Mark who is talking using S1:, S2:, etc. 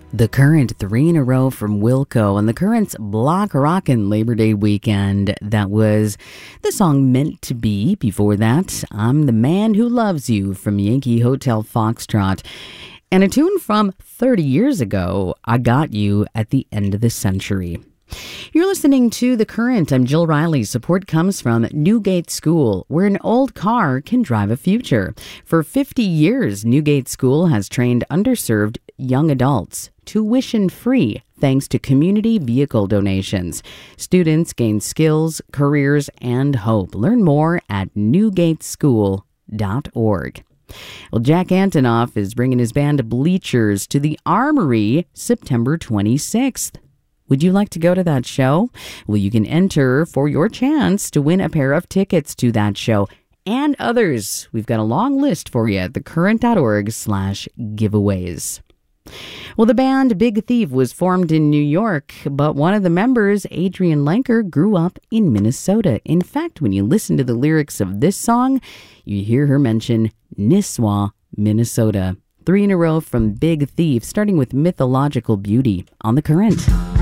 S1: The Current, 3 in a row from Wilco, and The Current's Block Rockin' Labor Day weekend. That was the song Meant to Be. Before that, I'm the Man Who Loves You from Yankee Hotel Foxtrot. And a tune from 30 years ago, I Got You at the End of the Century. You're listening to The Current. I'm Jill Riley. Support comes from Newgate School, where an old car can drive a future. For 50 years, Newgate School has trained underserved young adults tuition-free thanks to community vehicle donations. Students gain skills, careers, and hope. Learn more at newgateschool.org. Well, Jack Antonoff is bringing his band Bleachers to the Armory September 26th. Would you like to go to that show? Well, you can enter for your chance to win a pair of tickets to that show and others. We've got a long list for you at thecurrent.org/giveaways. Well, the band Big Thief was formed in New York, but one of the members, Adrian Lenker, grew up in Minnesota. In fact, when you listen to the lyrics of this song, you hear her mention Nisswa, Minnesota. 3 in a row from Big Thief, starting with Mythological Beauty on The Current.